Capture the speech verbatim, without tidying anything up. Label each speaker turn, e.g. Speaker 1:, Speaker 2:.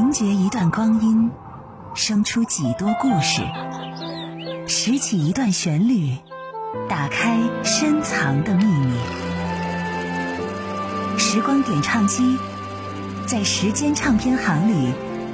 Speaker 1: 重结一段光阴，生出几多故事；拾起一段旋律，打开深藏的秘密。时光点唱机，在时间唱片行里